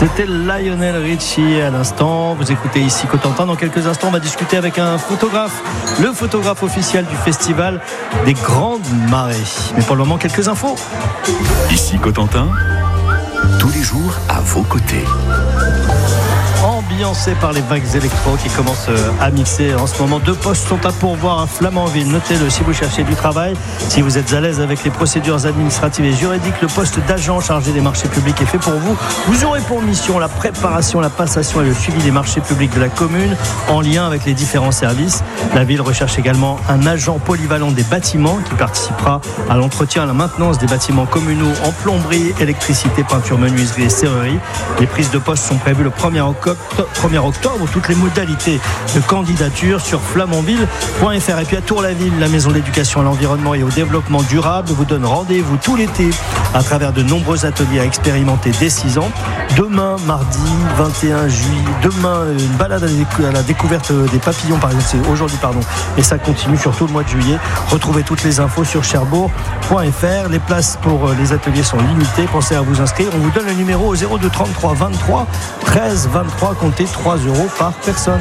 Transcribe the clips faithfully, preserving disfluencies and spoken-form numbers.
C'était Lionel Richie à l'instant. Vous écoutez ici Cotentin. Dans quelques instants, on va discuter avec un photographe, le photographe officiel du festival des Grandes Marées. Mais pour le moment, quelques infos. Ici Cotentin, tous les jours à vos côtés. Ambiancé par les vagues électro qui commencent à mixer en ce moment. Deux postes sont à pourvoir à Flamanville. Notez-le si vous cherchez du travail. Si vous êtes à l'aise avec les procédures administratives et juridiques, le poste d'agent chargé des marchés publics est fait pour vous. Vous aurez pour mission la préparation, la passation et le suivi des marchés publics de la commune en lien avec les différents services. La ville recherche également un agent polyvalent des bâtiments qui participera à l'entretien et à la maintenance des bâtiments communaux en plomberie, électricité, peinture, menuiserie et serrurerie. Les prises de poste sont prévues le premier octobre. premier octobre, toutes les modalités de candidature sur flamanville point f r. Et puis à Tour-la-Ville, la maison d'éducation à l'environnement et au développement durable vous donne rendez-vous tout l'été à travers de nombreux ateliers à expérimenter dès six ans. Demain, mardi vingt et un juillet, demain une balade à la découverte des papillons, par exemple, c'est aujourd'hui, pardon, et ça continue sur tout le mois de juillet. Retrouvez toutes les infos sur cherbourg point f r. Les places pour les ateliers sont limitées, pensez à vous inscrire. On vous donne le numéro au zéro deux trente-trois vingt-trois treize vingt-trois, comptez trois euros par personne.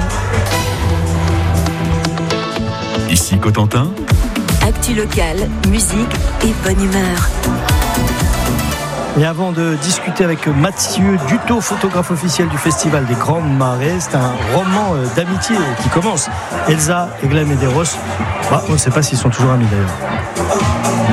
Ici Cotentin, actu locale, musique et bonne humeur. Et avant de discuter avec Mathieu Dutot, photographe officiel du Festival des Grandes Marées, c'est un roman d'amitié qui commence. Elsa et Glenn Medeiros, bah, on ne sait pas s'ils sont toujours amis d'ailleurs.